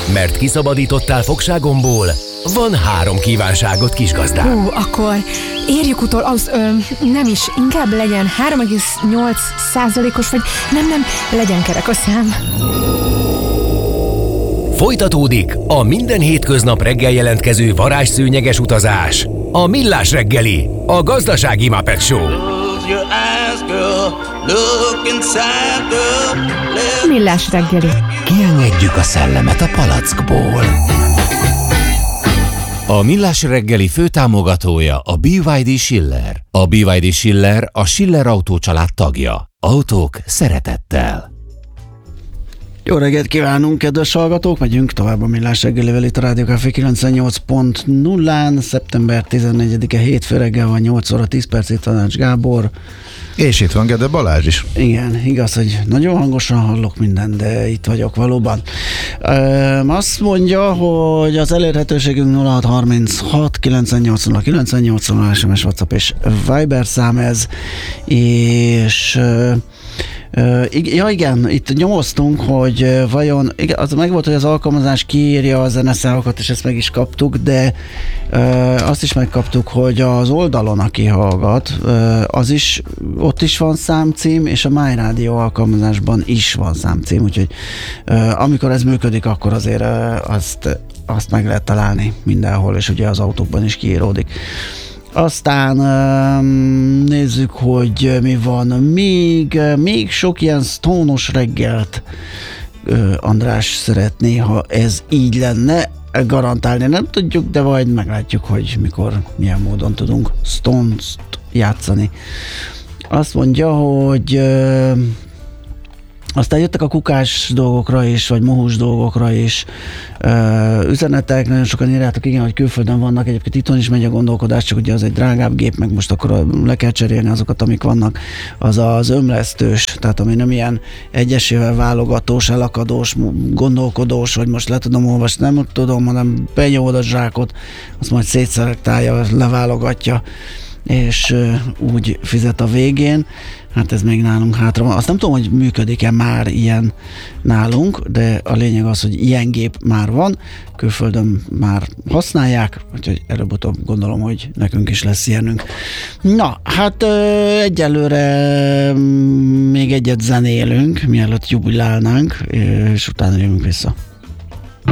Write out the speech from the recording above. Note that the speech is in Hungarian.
Mert kiszabadítottál fogságomból? Van 3 kívánságod, kisgazdám. Akkor érjük utol, nem is, inkább legyen 3,8%-os, vagy nem, legyen kerek a szám. Folytatódik a minden hétköznap reggel jelentkező varázsszőnyeges utazás. A Millás reggeli, a gazdasági Muppet Show. Millás reggeli. Kiengedjük a szellemet a palackból. A Millás reggeli főtámogatója a BYD Schiller. A BYD Schiller a Schiller Autó család tagja. Autók szeretettel. Jó reggelt kívánunk, kedves hallgatók! Megyünk tovább a Millás reggelivel itt a Rádió Café 98.0-án. Szeptember 14-e hétfő reggel van, 8 óra 10 perc, itt Tanács Gábor. És itt van Gede Balázs is. Igen, igaz, hogy nagyon hangosan hallok mindent, de itt vagyok valóban. Azt mondja, hogy az elérhetőségünk 0636 980 980 SMS, WhatsApp és Viber szám ez, és ja igen, itt nyomoztunk, hogy vajon, az meg volt, hogy az alkalmazás kiírja a zeneszámokat, és ezt meg is kaptuk, de azt is megkaptuk, hogy az oldalon, aki hallgat, az is, ott is van számcím, és a My Radio alkalmazásban is van számcím, úgyhogy amikor ez működik, akkor azért azt meg lehet találni mindenhol, és ugye az autókban is kiíródik. Aztán nézzük, hogy mi van még sok ilyen Stone-os reggelt András szeretné, ha ez így lenne. Garantálni nem tudjuk, de majd meglátjuk, hogy mikor, milyen módon tudunk Stones-t játszani. Azt mondja, hogy aztán jöttek a kukás dolgokra is, vagy mohús dolgokra is üzenetek, nagyon sokan írjátok, igen, hogy külföldön vannak, egyébként itthon is megy a gondolkodás, csak ugye az egy drágább gép, meg most akkor le kell cserélni azokat, amik vannak, az az ömlesztős, tehát ami nem ilyen egyesével válogatós, elakadós, gondolkodós, hogy most le tudom olvasni, nem tudom, hanem benyomod a zsákot, azt majd szétszelektálja, leválogatja, és úgy fizet a végén. Hát ez még nálunk hátra van. Azt nem tudom, hogy működik-e már ilyen nálunk, de a lényeg az, hogy ilyen gép már van, külföldön már használják, úgyhogy előbb-utóbb gondolom, hogy nekünk is lesz ilyenünk. Na, hát egyelőre még egyet zenélünk, mielőtt jubilálnánk, és utána jövünk vissza.